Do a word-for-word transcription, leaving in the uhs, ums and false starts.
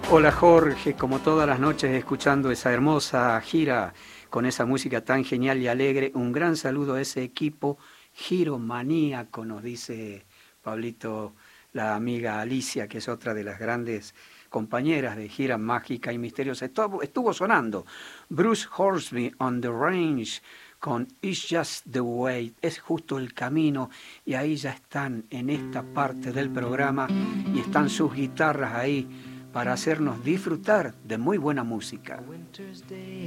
Hola Jorge, como todas las noches escuchando esa hermosa gira con esa música tan genial y alegre, un gran saludo a ese equipo giromaníaco, nos dice Pablito, la amiga Alicia, que es otra de las grandes compañeras de gira mágica y misteriosa. Estuvo, estuvo sonando Bruce Hornsby on the Range con It's Just the Way, es justo el camino, y ahí ya están en esta parte del programa y están sus guitarras ahí para hacernos disfrutar de muy buena música.